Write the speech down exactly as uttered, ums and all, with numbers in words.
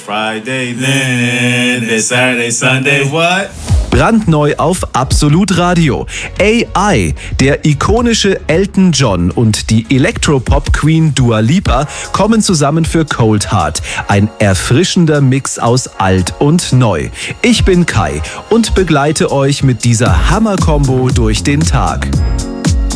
Friday, then it's Saturday, Sunday, what? Brandneu auf Absolut Radio. A I, der ikonische Elton John und die Elektropop-Queen Dua Lipa kommen zusammen für Cold Heart. Ein erfrischender Mix aus alt und neu. Ich bin Kai und begleite euch mit dieser Hammer-Kombo durch den Tag.